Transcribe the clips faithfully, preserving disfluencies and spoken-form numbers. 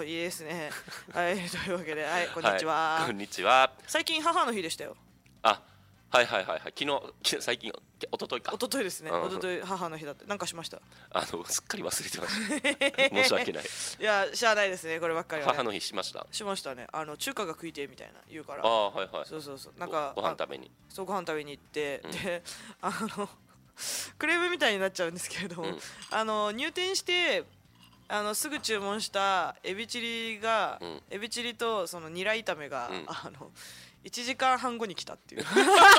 いいですね。はい、というわけで、はい、こんにちは。 はい、こんにちは。 最近母の日でしたよ。 あ、はいはいはいはい。昨日、最近、一昨日か。 一昨日ですね。 うん一昨日母の日だって、なんかしました。 あの、すっかり忘れてました。申し訳ない。 いや、しゃあないですね、こればっかりは、ね。 母の日しました。 しましたね。あの中華が食いてえみたいな言うから。 ああ、はいはい。 そうそうそう。なんかご飯食べに。 そう、ご飯食べに行って、 うん、 で、あのクレームみたいになっちゃうんですけれども、うん、あの入店して。あのすぐ注文したエビチリが、うん、エビチリとそのニラ炒めが、うん、あのいちじかんはん後に来たっていう通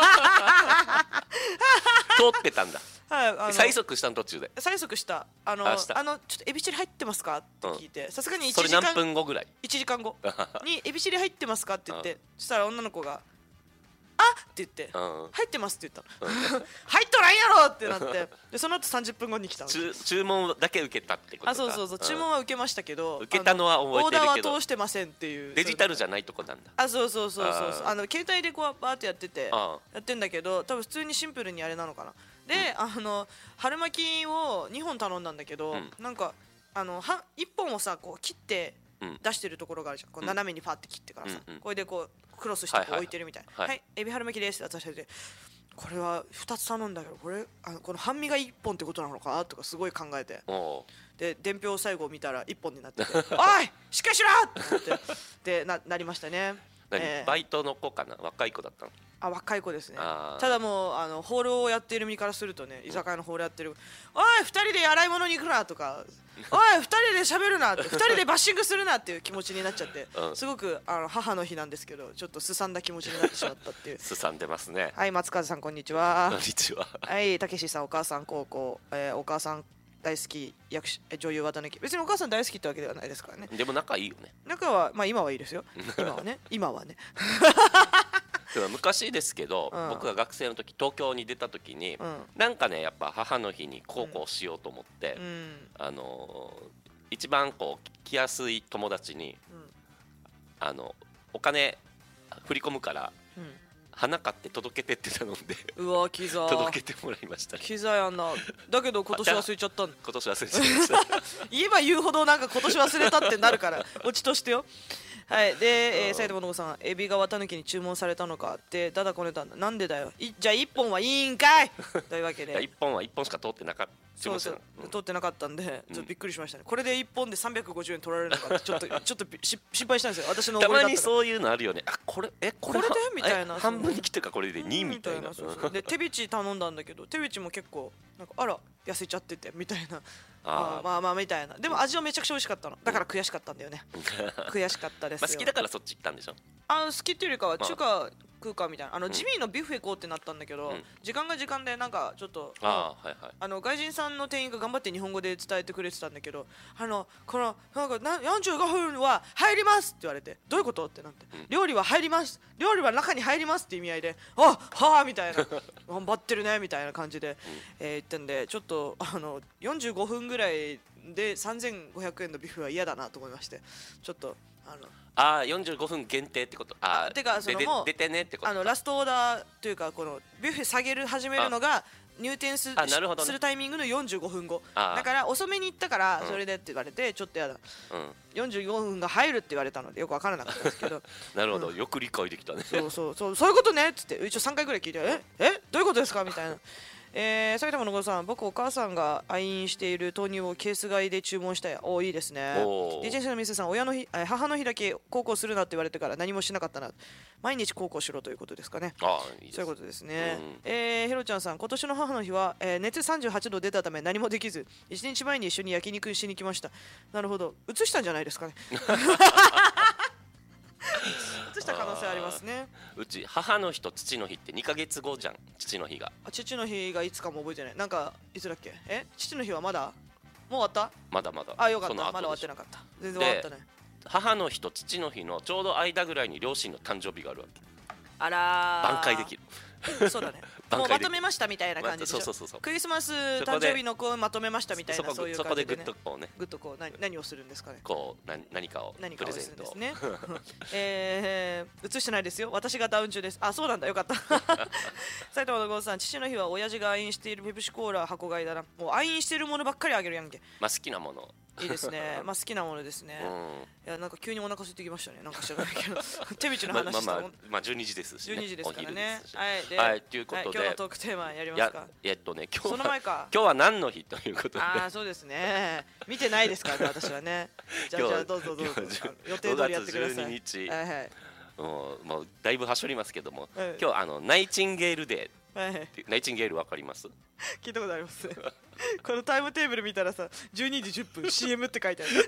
ってたんだ。はい、あの催促したの途中で催促したあのあのちょっとエビチリ入ってますかって聞いて、さすがにいちじかん、 それ何分後ぐらいいちじかんごにエビチリ入ってますかって言ってそしたら女の子があって言って、うん、入ってますって言ったの、うん、入っとらんやろってなってでその後さんじゅっぷんごに来たの。 注文だけ受けたってことか。 あ、そうそうそう、注文は受けましたけど、 受けたのは覚えてるけどオーダーは通してませんっていうデジタルじゃないとこなんだ。 あ、そうそうそうそうそう、あの携帯でこうバーってやっててやってんだけど、多分普通にシンプルにあれなのかな。で、うん、あの春巻きをにほん頼んだんだけど、うん、なんかあのはいっぽんをさこう切って出してるところがあるじゃん、こう斜めにパって切ってからさ、うんうん、これでこうクロスしてこう置いてるみたいな、はい、はいはい、エビ春巻きですって渡されて、これはふたつ頼んだけどこれあのこの半身がいっぽんってことなのかなとかすごい考えて、で伝票最後見たらいっぽんになってておいしっかりしろってで な, なりましたね。 えー、バイトの子かな、若い子だったの。 あ、若い子ですね。ただもうあのホールをやっている身からするとね、居酒屋のホールやってる、うん、おいふたりで洗い物に行くなとかおいふたりで喋るなってふたりでバッシングするなっていう気持ちになっちゃって、うん、すごくあの母の日なんですけどちょっとすさんだ気持ちになってしまったっていうすさんでますね。 はい、松風さんこんにちは。 こんにちは。 はい、たけしさんお母さん高校、えー、お母さん大好き役者女優渡辺、別にお母さん大好きってわけではないですからね。 でも仲いいよね。 仲はまあ今はいいですよ今はね今はね昔ですけど、うん、僕が学生の時東京に出た時に、うん、なんかねやっぱ母の日に孝行しようと思って、うん、あのー、一番こう来やすい友達に、うん、あのお金振り込むから、うん、花買って届けてって頼んでうわキザ届けてもらいましたね。 キザやんな。だけど今年忘れちゃったん今年忘れちゃいました言えば言うほどなんか今年忘れたってなるからオチとしてよ。はいで、えー、斉藤信子さん、エビが綿抜きに注文されたのかってだだこねたんだ。なんでだよ、いじゃあいっぽんはいいんかいというわけでいっぽんはいっぽんしか通ってなかった。 そうそう、うん、通ってなかったんでちょっとびっくりしましたね、うん、これでいっぽんでさんびゃくごじゅうえん取られるのかってちょっとちょっと心配したんですよ私の。 たまにそういうのあるよね。あこれえこれこれでみたいな、 半分に切ってかこれでにみたいな。 そうそうで手びち頼んだんだけど手びちも結構なんかあら痩せちゃっててみたいな、あまあまあみたいな。でも味はめちゃくちゃ美味しかったのだから悔しかったんだよね悔しかったですよ。 まあ好きだからそっち行ったんでしょ。 あ好きっていうよりかは中華食うかみたいな、あのジミーのビュッフェ行こうってなったんだけど、うん、時間が時間でなんかちょっとあ、はいはい、あの外人さんの店員が頑張って日本語で伝えてくれてたんだけど、あのこのなんかなよんじゅうごふんは入りますって言われて、どういうことってなって、うん、料理は入ります料理は中に入りますって意味合いで、あはあみたいな頑張ってるねみたいな感じで、うん、えー、言ったんで、ちょっとあのよんじゅうごふんぐらいでさんぜんごひゃくえんのビュッフェは嫌だなと思いまして、ちょっとあのあよんじゅうごふん限定ってこと。ああてかそのもう出てねってこと。 あのラストオーダーというかこのビュッフェ下げる始めるのが入店 す, ね、 するタイミングのよんじゅうごふんごだから遅めに行ったからそれでって言われてちょっとやだ、うん、よんじゅうごふんが入るって言われたのでよく分からなかったんですけどなるほど、うん、よく理解できたね。 そうそうそうそういうことねっつって一応さんかいぐらい聞いてええどういうことですかみたいな。えー、埼玉のごさん、僕お母さんが愛飲している豆乳をケース買いで注文したや。おおいいですね。ディージェー シーの店さん、親の日母の日だけ孝行するなって言われてから何もしなかったな。毎日孝行しろということですかね。 あいいです。 そういうことですね。うん、えー、ヘロちゃんさん、今年の母の日は、えー、熱さんじゅうはちど出たため何もできずいちにちまえに一緒に焼肉しに来ました。なるほど、移したんじゃないですかね。移した可能性ありますね。 うち母の日と父の日ってにかげつごじゃん。父の日があ父の日がいつかも覚えてない。なんかいつだっけ。え父の日はまだもう終わった。 まだまだ。 あよかった、まだ終わってなかった。全然終わったね。 母の日と父の日のちょうど間ぐらいに両親の誕生日があるわけ。 あら挽回できる。 そうだね。もうまとめましたみたいな感じでしょ。 そうそうそうそう。 クリスマス誕生日の子をまとめましたみたいな、そういうそこでグッとこうね。 グッとこう何何をするんですかね。 こう何何かをプレゼントですね。えー、映してないですよ。私がダウン中です。あそうなんだよかった。埼玉の郷さん、父の日は親父が愛飲しているペプシコーラ箱買いだな。もう愛飲しているものばっかりあげるやんけ。 まあ好きなもの。 いいですね。まあ好きなものですね。いやなんか急にお腹空いてきましたね。なんか知らないけど手道の話した。 まあまあまあじゅうにじですしね。 じゅうにじですからね。 はいで、はいということで今日のトークテーマやりますか。 えっとね今日その前か。 今日は何の日ということで。 ああそうですね。見てないですからね私はね。じゃあじゃあどうぞどうぞ。予定通りやってください。 ごがつじゅうににち。 はいはい。 もうもうだいぶはしょりますけども、今日あのナイチンゲールデー。ナイチンゲールわかります？ 聞いたことあります。このタイムテーブル見たらさじゅうにじじゅっぷん シーエム って書いてある。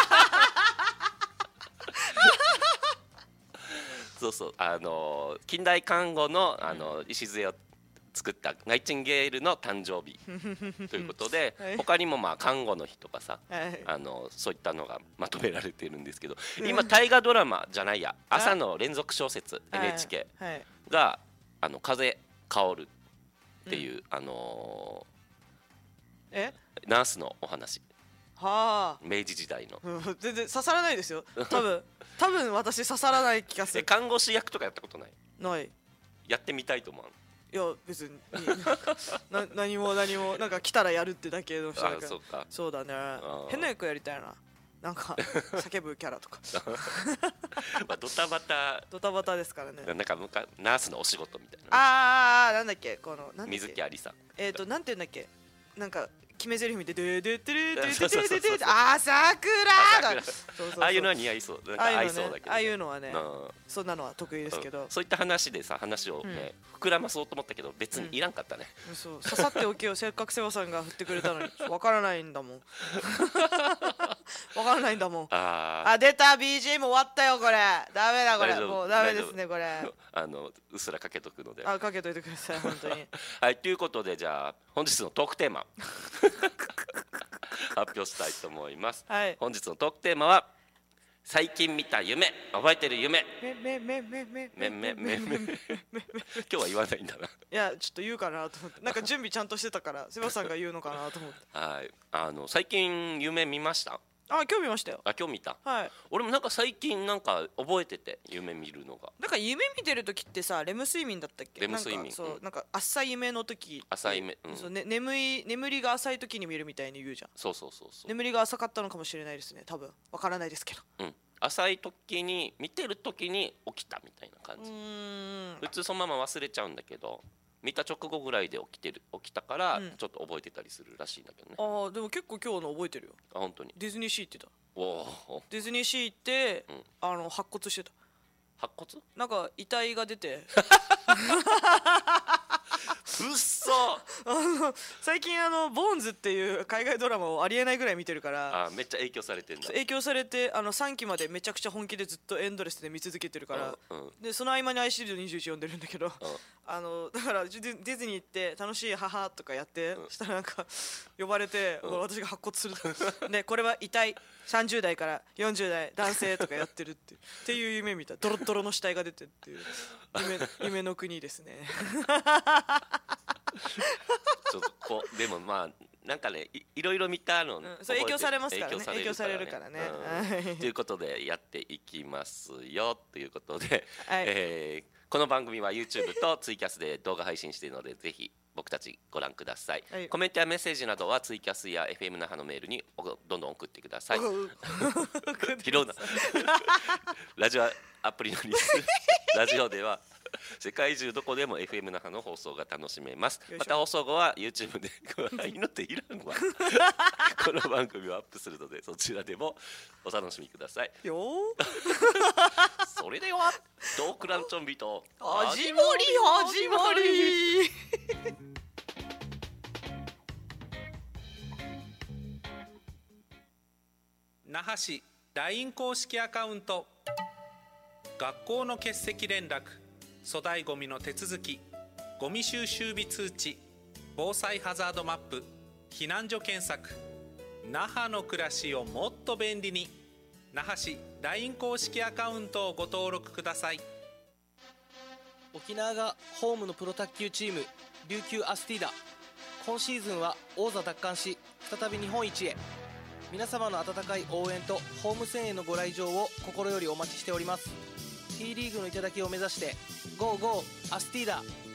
そうそうあの近代看護のあの礎を作ったナイチンゲールの誕生日ということで、はい、他にもまあ看護の日とかさ、はい、あのそういったのがまとめられているんですけど、今大河ドラマじゃないや朝の連続小説 エヌエイチケー が「あの風薫る」っていう、うん、あのー、 えナースのお話。 はあ、 明治時代の、 うん、全然刺さらないですよ多分多分私刺さらない気がする。 看護師役とかやったことない？ ない。 やってみたいと思う？ いや別にな何も何もなんか来たらやるってだけの人だから。 そうか。 そうだね。変な役やりたいな。なんか叫ぶキャラとかまあドタバタドタバタですからね。 なんかナースのお仕事みたいな。 ああなんだっけこの水木有りさん。 えっとなんていうんだっけなんか決め台詞見てででででででででであさくらああいうのは似合いそう。なんか合いそうだけど。 ああいうのはねそんなのは得意ですけど、 そういった話でさ話をね膨らまそうと思ったけど別にいらんかったね。 そう刺さっておけよ。せっかくセバさんが振ってくれたのにわからないんだもん。わからないんだもん。あ出た ビージーエム 終わったよこれ。ダメだこれもうダメですねこれ。 あのうっすらかけとくので。 あかけといてください本当に。 はいということでじゃあ本日のトークテーマ発表したいと思います。はい、本日のトークテーマは最近見た夢覚えてる夢。 めめめめめめめめめ今日は言わないんだな。いやちょっと言うかなと思ってなんか準備ちゃんとしてたからセバさんが言うのかなと思って。 はいあの最近夢見ました？ あ今日見ましたよ。 あ今日見た。 はい。 俺もなんか最近なんか覚えてて夢見るのが。 なんか夢見てる時ってさレム睡眠だったっけ？ レム睡眠。 そうなんか浅い夢の時。 浅い夢。 そうね眠い眠りが浅い時に見るみたいに言うじゃん。 そうそうそうそう。 眠りが浅かったのかもしれないですね多分わからないですけど。 うん。浅い時に見てる時に起きたみたいな感じ。うん。普通そのまま忘れちゃうんだけど。見た直後ぐらいで起きてる起きたからちょっと覚えてたりするらしいんだけどね。 ああでも結構今日の覚えてるよ。 あ本当に。 ディズニーシー行ってた。 おお。 ディズニーシー行って、うん、あの白骨してた。 白骨？ なんか遺体が出て。 うっそあの最近あのボーンズっていう海外ドラマをありえないぐらい見てるからあめっちゃ影響されてんだ。 影響されてあのさんきまでめちゃくちゃ本気でずっとエンドレスで見続けてるから、うんうん、でその合間に アイシールドにじゅういち 読んでるんだけど、うん、あのだからディズニー行って楽しい母とかやって、うん、したらなんか呼ばれて、うん、私が白骨するでこれは遺体さんじゅう代からよんじゅう代男性とかやってるってっていう夢見た。ドロッドロの死体が出てっていう夢, 夢の国ですね。 ちょっとこうでもまあなんかね い, いろいろ見たの、うん、 そう影響されますからね。影響されるからね。 うん、ということでやっていきますよということで、はいえー、この番組は YouTube とツイキャスで動画配信しているのでぜひ僕たちご覧ください、はい、コメントやメッセージなどはツイキャスや エフエム 那覇のメールにどんどん送ってください。拾うなラジオアプリのリスラジオでは世界中どこでも エフエム 那覇の放送が楽しめます。また放送後は YouTube でいいのっていらんわこの番組をアップするのでそちらでもお楽しみくださいよそれではトークランチョンビと始まり始まり那覇市 ライン 公式アカウント学校の欠席連絡粗大ごみの手続きゴミ収集日通知防災ハザードマップ避難所検索那覇の暮らしをもっと便利に那覇市 ライン 公式アカウントをご登録ください。 沖縄がホームのプロ卓球チーム琉球アスティーダ今シーズンは王座奪還し再び日本一へ。皆様の温かい応援とホーム戦へのご来場を心よりお待ちしております。 T リーグの頂を目指してゴーゴーアスティーダ。